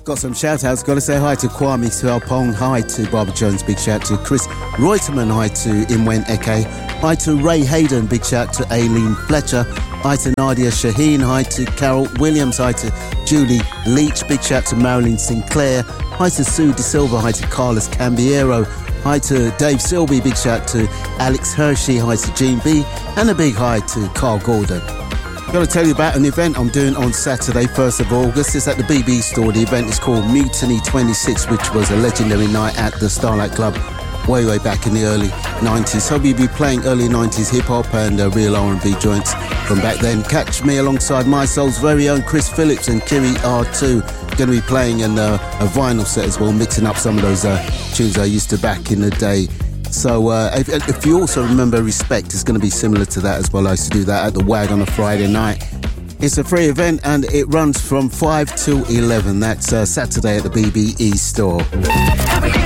Got some shout-outs. Got to say hi to Kwame Sualpong. Hi to Barbara Jones. Big shout to Chris Reutemann. Hi to Inwen Eke. Hi to Ray Hayden. Big shout to Aileen Fletcher. Hi to Nadia Shaheen. Hi to Carol Williams. Hi to Julie Leach. Big shout to Marilyn Sinclair. Hi to Sue De Silva. Hi to Carlos Cambiero. Hi to Dave Silby. Big shout to Alex Hershey. Hi to Jean B. And a big hi to Carl Gordon. Got to tell you about an event I'm doing on Saturday, 1st of August. It's at the BB store. The event is called Mutiny 26, which was a legendary night at the Starlight Club way back in the early 90s. So we'll be playing early 90s hip-hop and real R&B joints from back then. Catch me alongside my soul's very own Chris Phillips and Kiri R2. Going to be playing a vinyl set as well, mixing up some of those tunes I used to back in the day. So if you also remember Respect, it's going to be similar to that as well. I used to do that at the WAG on a Friday night. It's a free event and it runs from 5 till 11. That's Saturday at the BBE store.